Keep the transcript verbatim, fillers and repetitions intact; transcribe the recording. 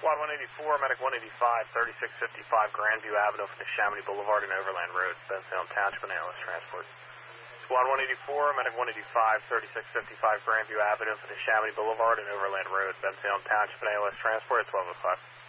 Squad one eighty-four, Medic one eighty-five, thirty-six fifty-five Grandview Avenue for the Chamonix Boulevard and Overland Road, Bensalem Township and A L S Transport. Squad one eighty-four, Medic one eighty-five, thirty-six fifty-five Grandview Avenue for the Chamonix Boulevard and Overland Road, Bensalem Township and A L S Transport at twelve oh five.